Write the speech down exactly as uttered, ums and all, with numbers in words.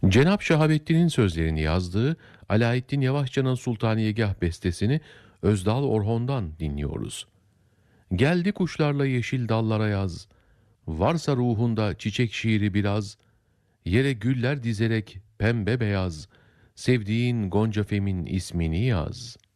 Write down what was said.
Cenab Şahabettin'in sözlerini yazdığı Alaeddin Yavaşça'nın Sultaniyegah bestesini Özdal Orhon'dan dinliyoruz. Geldi kuşlarla yeşil dallara yaz, varsa ruhunda çiçek şiiri biraz, yere güller dizerek pembe beyaz, sevdiğin Gonca Fem'in ismini yaz.''